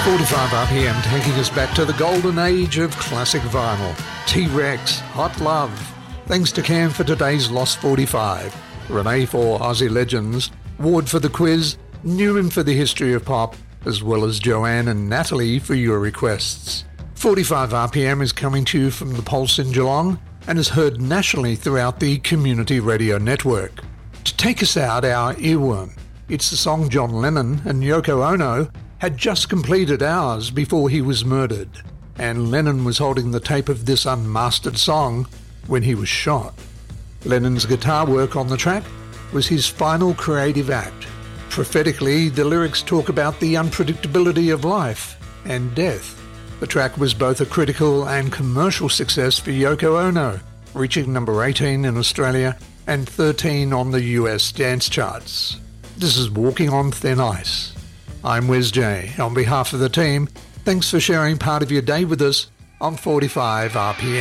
45 RPM taking us back to the golden age of classic vinyl. T-Rex, Hot Love. Thanks to Cam for today's Lost 45. Renee for Aussie Legends. Ward for the quiz. Newman for the history of pop. As well as Joanne and Natalie for your requests. 45 RPM is coming to you from the Pulse in Geelong and is heard nationally throughout the Community Radio Network. To take us out, our earworm. It's the song John Lennon and Yoko Ono had just completed hours before he was murdered, and Lennon was holding the tape of this unmastered song when he was shot. Lennon's guitar work on the track was his final creative act. Prophetically, the lyrics talk about the unpredictability of life and death. The track was both a critical and commercial success for Yoko Ono, reaching number 18 in Australia and 13 on the US dance charts. This is Walking on Thin Ice. I'm Wes J. On behalf of the team, thanks for sharing part of your day with us on 45 RPM.